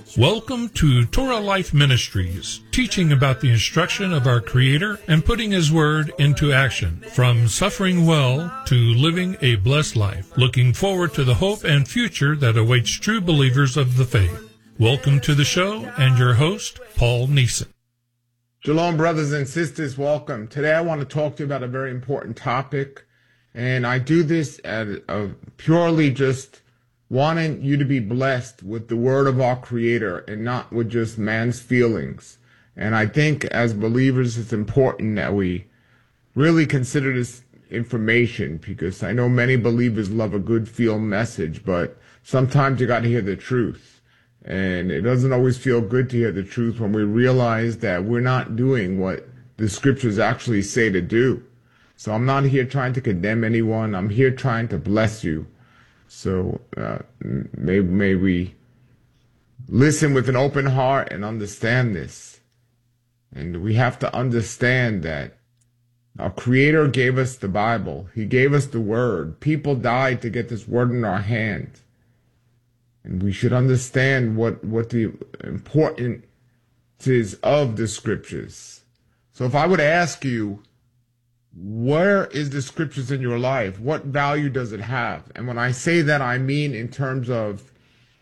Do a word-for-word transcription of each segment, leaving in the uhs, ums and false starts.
Welcome to Torah Life Ministries, teaching about the instruction of our Creator and putting His Word into action, from suffering well to living a blessed life, looking forward to the hope and future that awaits true believers of the faith. Welcome to the show, and your host, Paul Neeson. Shalom, brothers and sisters, welcome. Today I want to talk to you about a very important topic, and I do this at a, purely just wanting you to be blessed with the word of our Creator and not with just man's feelings. And I think as believers it's important that we really consider this information, because I know many believers love a good feel message, but sometimes you got to hear the truth. And it doesn't always feel good to hear the truth when we realize that we're not doing what the scriptures actually say to do. So I'm not here trying to condemn anyone. I'm here trying to bless you. So uh, may, may we listen with an open heart and understand this. And we have to understand that our Creator gave us the Bible. He gave us the Word. People died to get this Word in our hand. And we should understand what, what the importance is of the Scriptures. So if I would ask you, where is the scriptures in your life? What value does it have? And when I say that, I mean in terms of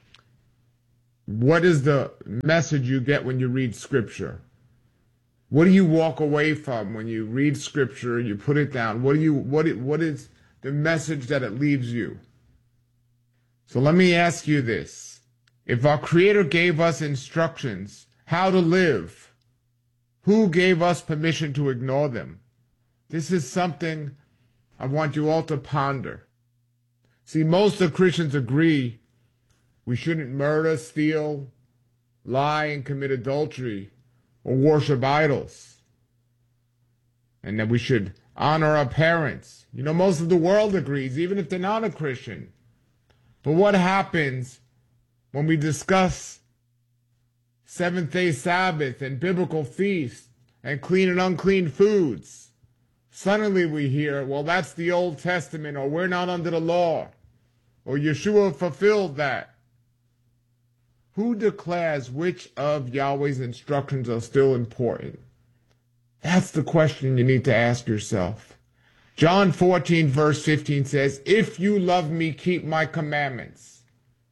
what is the message you get when you read scripture? What do you walk away from when you read scripture, you put it down? What do you what it, what is the message that it leaves you? So let me ask you this. If our Creator gave us instructions how to live, who gave us permission to ignore them? This is something I want you all to ponder. See, most of Christians agree we shouldn't murder, steal, lie, and commit adultery, or worship idols. And that we should honor our parents. You know, most of the world agrees, even if they're not a Christian. But what happens when we discuss seventh-day Sabbath and biblical feasts and clean and unclean foods? Suddenly we hear, well, that's the Old Testament, or we're not under the law, or Yeshua fulfilled that. Who declares which of Yahweh's instructions are still important? That's the question you need to ask yourself. John fourteen, verse fifteen says, if you love me, keep my commandments.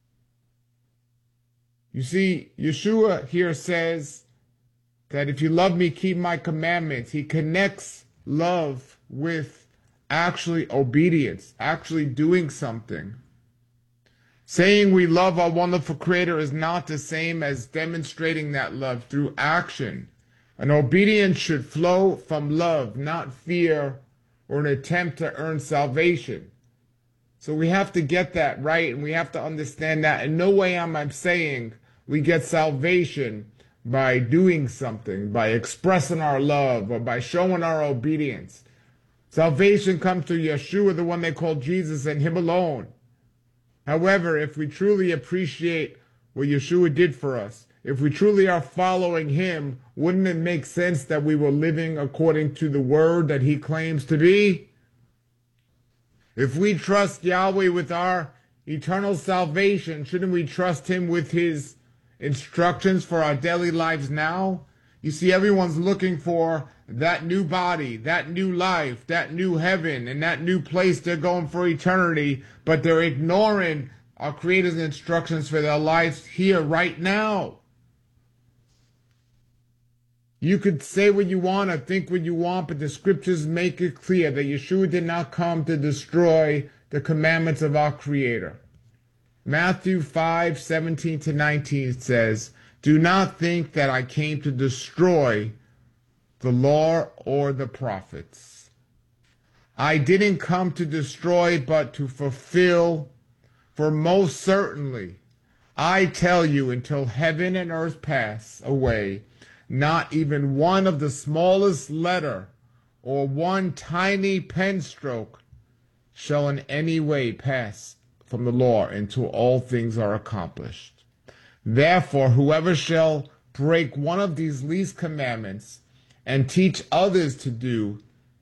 You see, Yeshua here says that if you love me, keep my commandments. He connects love with actually obedience, actually doing something. Saying we love our wonderful Creator is not the same as demonstrating that love through action. An obedience should flow from love, not fear or an attempt to earn salvation. So we have to get that right, and we have to understand that. In no way am I saying we get salvation by doing something, by expressing our love, or by showing our obedience. Salvation comes through Yeshua, the one they call Jesus, and Him alone. However, if we truly appreciate what Yeshua did for us, if we truly are following Him, wouldn't it make sense that we were living according to the word that He claims to be? If we trust Yahweh with our eternal salvation, shouldn't we trust Him with His instructions for our daily lives now? You see, everyone's looking for that new body, that new life, that new heaven, and that new place they're going for eternity, but they're ignoring our Creator's instructions for their lives here, right now. You could say what you want or think what you want, but the scriptures make it clear that Yeshua did not come to destroy the commandments of our Creator. Matthew five, seventeen to nineteen says, do not think that I came to destroy the law or the prophets. I didn't come to destroy, but to fulfill. For most certainly, I tell you, until heaven and earth pass away, not even one of the smallest letter or one tiny pen stroke shall in any way pass from the law until all things are accomplished. Therefore, whoever shall break one of these least commandments and teach others to do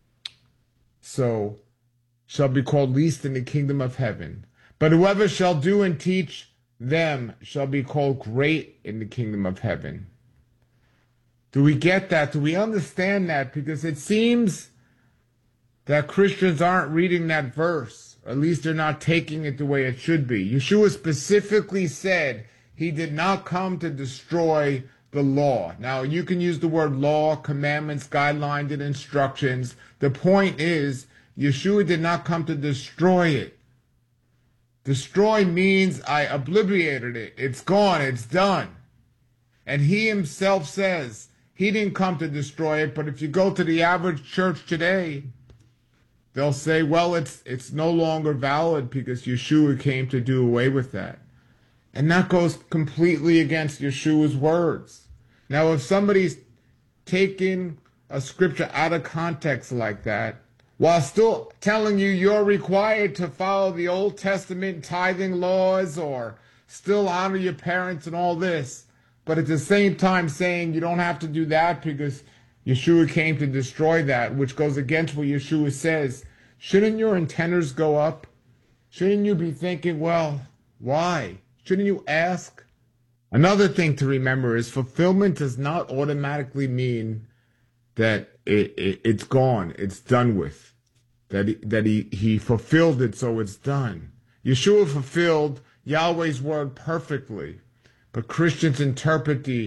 so shall be called least in the kingdom of heaven. But whoever shall do and teach them shall be called great in the kingdom of heaven. Do we get that? Do we understand that? Because it seems that Christians aren't reading that verse, or at least they're not taking it the way it should be. Yeshua specifically said he did not come to destroy the law. Now, you can use the word law, commandments, guidelines, and instructions. The point is, Yeshua did not come to destroy it. Destroy means I obliterated it. It's gone. It's done. And he himself says he didn't come to destroy it, but if you go to the average church today, they'll say, well, it's it's no longer valid because Yeshua came to do away with that. And that goes completely against Yeshua's words. Now, if somebody's taking a scripture out of context like that, while still telling you you're required to follow the Old Testament tithing laws or still honor your parents and all this, but at the same time saying you don't have to do that because Yeshua came to destroy that, which goes against what Yeshua says, shouldn't your antennas go up? Shouldn't you be thinking, well, why? Shouldn't you ask? Another thing to remember is fulfillment does not automatically mean that it, it, it's gone, it's done with, that, he, that he, he fulfilled it so it's done. Yeshua fulfilled Yahweh's word perfectly, but Christians interpret the